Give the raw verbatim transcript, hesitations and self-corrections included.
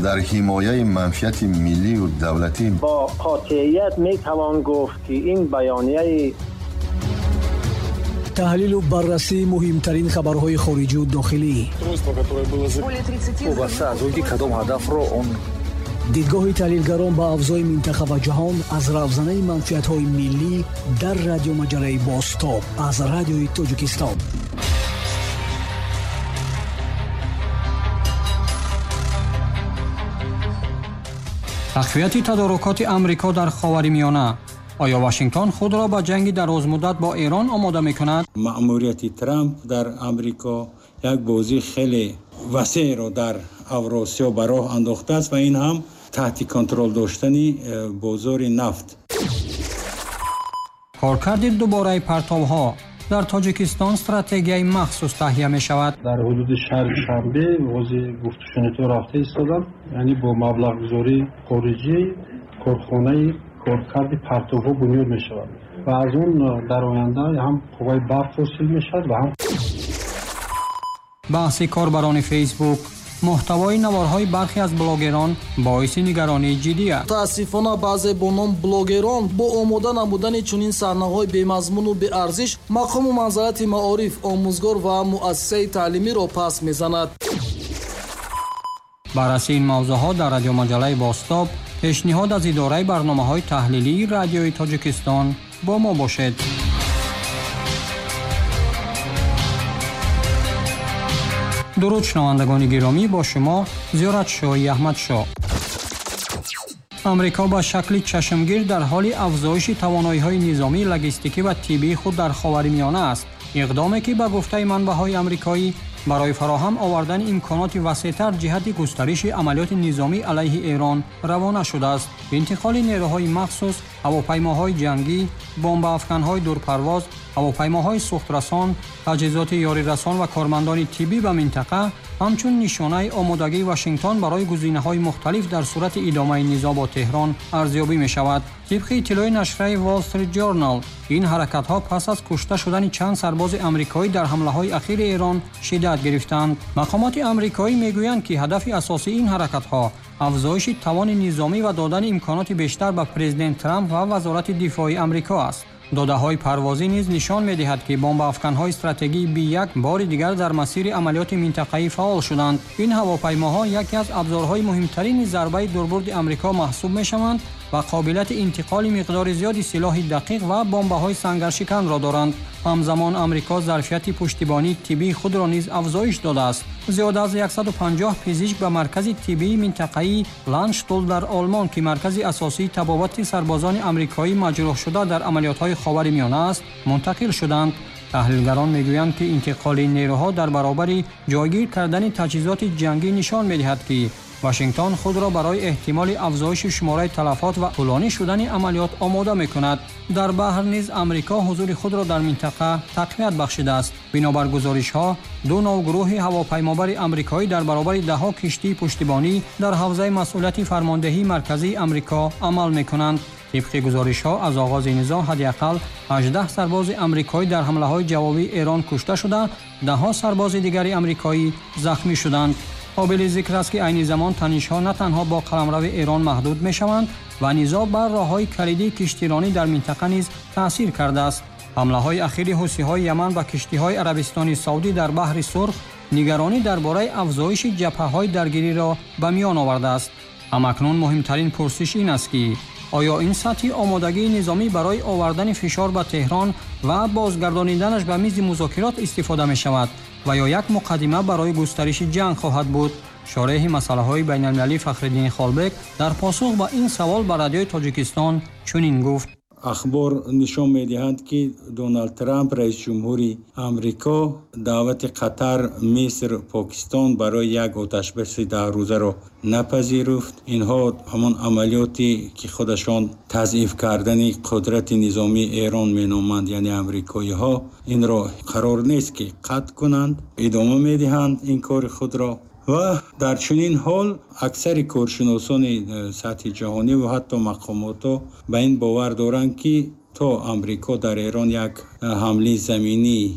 дар ҳимояи манфиати миллию давлатӣ бо қотъият метавон гуфт ки ин байонияи таҳлилу баррасии муҳимтарин хабарҳои хориҷию дохилӣ, дидгоҳи таҳлилгарон ба авзои минтақа ва ҷаҳон аз равзанаи манфиатҳои миллӣ дар радиомаҷалаи Бостоб аз радиои Тоҷикистон. тақвияти тадорукоти амрико дар ховари миёна. оё Вашингтон худро ба ҷанги дарозмуддат бо Эрон омода мекунад? маъмурияти Трамп дар Амрико як бозӣ хеле васеъро дар Авросиё ба роҳ андохтааст ва ин ҳам таҳти контрол доштани бозори нафт. коркарди дубораи партовҳо дар Тоҷикистон стратегияи махсус таҳия мешавад. дар ҳудуди шаҳри Шанбе вози гуфтушунито рафта истодам, яъне бо маблағгузории хориҷӣ корхонаи коркарди партовҳо бунёд мешавад ва аз он дар оянда ҳам қувваи барқ ҳосил мешавад ва ҳам баҳси корбарони Фейсбук, муҳтавои наворҳои бархе аз блогерон боиси нигаронии ҷиддӣ аст. мутаассифона баъзе бо ном блогерон бо омода намудани чунин саҳнаҳои бемазмуну беарзиш мақому манзарати маориф, омӯзгор ва муассисаи таълимиро пас мезанад. барраси ин мавзӯъҳо дар радиомаҷалаи Бостоб пешниҳод аз идораи барномаҳои таҳлилии радиои Тоҷикистон бо мо бошед. дуруд шунавандагони гиромӣ, бо шумо Зиёратшоҳи Аҳмадшоҳ. амрико ба шакли чашмгир дар ҳоли афзоиши тавоноиҳои низомӣ, логистикӣ ва тиббии худ дар ховари миёна аст. иқдоме ки ба гуфтаи манбаъҳои амрикоӣ барои фароҳам овардани имконоти васеътар ҷиҳати густариши амалиёти низомӣ алайҳи Эрон равона шудааст. интиқоли нерӯҳои махсус, ҳавопаймоҳои ҷангӣ, бомбаафканҳои дурпарвоз, ҳавопаймоҳои сухтрасон, таҷҳизоти ёрирасон ва кормандони тиббӣ ба минтақа ҳамчун нишонаи омодагии Вашингтон барои гузинаҳои мухталиф дар сурати идомаи низоъ бо Теҳрон арзёбӣ мешавад. тибқи иттилои нашраи Wall Street Journal, ин ҳаракатҳо пас аз кушта шудани чанд сарбози амрикоӣ дар ҳамлаҳои ахири Эрон шиддат гирифтанд. мақомоти амрикоӣ мегӯянд, ки ҳадафи асосии ин ҳаракатҳо афзоиши тавони низомӣ ва додани имконоти бештар ба президент Трамп ва вазорати дифоъи амрико аст. додаҳои парвозӣ низ нишон медиҳад, ки бомбаафканҳои стратегии би як бори дигар дар масири амалиёти минтақаӣ фаъол шуданд. ин ҳавопаймоҳо яке аз абзорҳои муҳимтарини зарбаи дурбурди амрико маҳсуб мешаванд ва қобилияти интиқоли миқдори зиёди силоҳи дақиқ ва бомбаҳои сангаршиканро доранд. ҳамзамон амрико зарфияти пуштибонии тиббии худро низ афзоиш додааст. зиёда аз яксаду панҷоҳ пизишк ба маркази тиббии минтақаии Ландштул дар Олмон, ки маркази асосии табобати сарбозони амрикоӣ маҷрӯҳшуда дар амалиётҳои ховари миёна аст, мунтақил шуданд. таҳлилгарон мегӯянд, ки интиқоли нерӯҳо дар баробари ҷойгир кардани таҷҳизоти ҷангӣ нишон медиҳад, ки Вашингтон худро барои эҳтимоли афзоиши шумораи талафот ва тӯлонӣ шудани амалиёт омода мекунад. дар баҳр низ амрико ҳузури худро дар минтақа тақвият бахшидааст. бинобар гузоришҳо, ду навгурӯҳи ҳавопаймобари амрикоӣ дар баробари даҳҳо киштии пуштибонӣ дар ҳавзаи масъулияти фармондеҳии марказии амрико амал мекунанд. тибқи гузоришҳо, аз оғози низоъ ҳадиақал ҳаждаҳ сарбози амрикоӣ дар ҳамлаҳои ҷавобии Эрон кушта шуда, даҳҳо сарбози дигари амрикоӣ захмӣ шуданд. қобили зикр аст, ки айни замон танишҳо на танҳо бо қаламрави Эрон маҳдуд мешаванд ва низоъ бар роҳҳои калидии киштиронӣ дар минтақа низ таъсир кардааст. ҳамлаҳои ахири ҳусиҳои Яман ба киштиҳои Арабистони Саудӣ дар баҳри Сурх нигаронӣ дар бораи афзоиши ҷабҳаҳои даргириро ба миён овардааст. ҳамакнун муҳимтарин пурсиш ин аст, ки оё ин сатҳи омодагии низомӣ барои овардани фишор ба Теҳрон ва бозгардониданаш ба мизи музокирот истифода мешавад ва ё як муқаддима барои густариши ҷанг хоҳад буд? шореҳи масъалаҳои байналмилалӣ Фахриддин Холбек дар посух ба ин савол ба радиои Тоҷикистон чунин гуфт: ахбор нишон медиҳанд, ки Доналд Трамп, раисҷумҳури Амрико, даъвати Қатар, Миср, Покистон барои як оташбаси даҳрӯзаро напазируфт. инҳо ҳамон амалиёте ки худашон тазъиф кардани қудрати низомии Эрон меноманд, яъне амрикоиҳо, инро қарор нест ки қатъ кунанд, идома медиҳанд ин кори худро. ва дар чунин ҳол аксари коршиносони сатҳи ҷаҳонӣ ва ҳатто мақомото ба ин бовар доранд, ки то амрико дар Эрон як ҳамлаи заминӣ